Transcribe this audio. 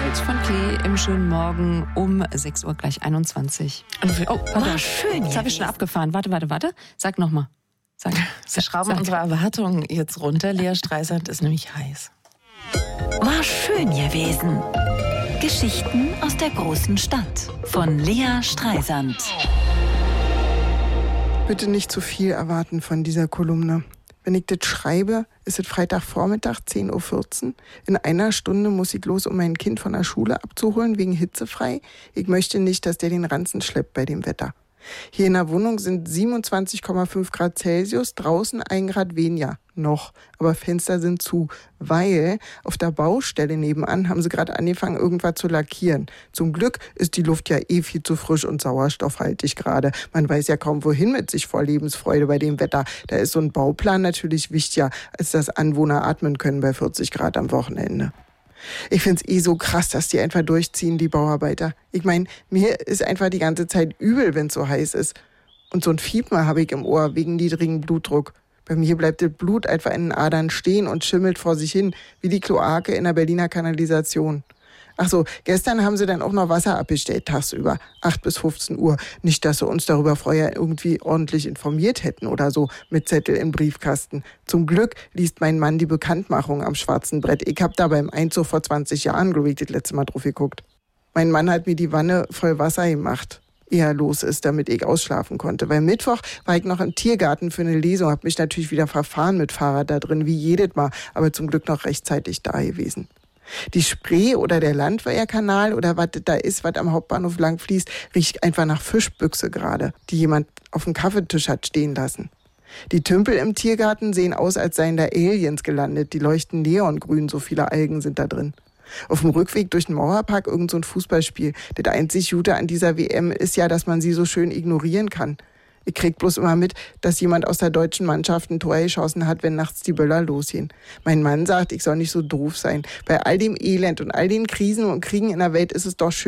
Mit von Klee im schönen Morgen um 6 Uhr gleich 21. Oh, warte. Schön. Jetzt habe ich schon abgefahren. Warte. Sag nochmal. Wir schrauben unsere Erwartungen jetzt runter. Lea Streisand ist nämlich heiß. War schön gewesen. Geschichten aus der großen Stadt von Lea Streisand. Bitte nicht zu viel erwarten von dieser Kolumne. Wenn ich das schreibe, ist es Freitagvormittag, 10.14 Uhr. In einer Stunde muss ich los, um mein Kind von der Schule abzuholen, wegen hitzefrei. Ich möchte nicht, dass der den Ranzen schleppt bei dem Wetter. Hier in der Wohnung sind 27,5 Grad Celsius, draußen 1 Grad weniger. Noch, aber Fenster sind zu, weil auf der Baustelle nebenan haben sie gerade angefangen, irgendwas zu lackieren. Zum Glück ist die Luft ja viel zu frisch und sauerstoffhaltig gerade. Man weiß ja kaum, wohin mit sich vor Lebensfreude bei dem Wetter. Da ist so ein Bauplan natürlich wichtiger, als dass Anwohner atmen können bei 40 Grad am Wochenende. Ich find's so krass, dass die einfach durchziehen, die Bauarbeiter. Ich meine, mir ist einfach die ganze Zeit übel, wenn's so heiß ist. Und so ein Fiepen habe ich im Ohr wegen niedrigem Blutdruck. Bei mir bleibt das Blut einfach in den Adern stehen und schimmelt vor sich hin, wie die Kloake in der Berliner Kanalisation. Ach so, gestern haben sie dann auch noch Wasser abgestellt, tagsüber, 8 bis 15 Uhr. Nicht, dass sie uns darüber vorher irgendwie ordentlich informiert hätten oder so, mit Zettel im Briefkasten. Zum Glück liest mein Mann die Bekanntmachung am schwarzen Brett. Ich hab da beim Einzug vor 20 Jahren, glaube ich, das letzte Mal drauf geguckt. Mein Mann hat mir die Wanne voll Wasser gemacht, ehe er los ist, damit ich ausschlafen konnte. Weil Mittwoch war ich noch im Tiergarten für eine Lesung, hab mich natürlich wieder verfahren mit Fahrrad da drin, wie jedes Mal, aber zum Glück noch rechtzeitig da gewesen. Die Spree oder der Landwehrkanal oder was da ist, was am Hauptbahnhof lang fließt, riecht einfach nach Fischbüchse gerade, die jemand auf dem Kaffeetisch hat stehen lassen. Die Tümpel im Tiergarten sehen aus, als seien da Aliens gelandet. Die leuchten neongrün, so viele Algen sind da drin. Auf dem Rückweg durch den Mauerpark irgend so ein Fußballspiel. Das einzig Gute an dieser WM ist ja, dass man sie so schön ignorieren kann. Ich krieg bloß immer mit, dass jemand aus der deutschen Mannschaft ein Tor geschossen hat, wenn nachts die Böller losgehen. Mein Mann sagt, ich soll nicht so doof sein. Bei all dem Elend und all den Krisen und Kriegen in der Welt ist es doch schön,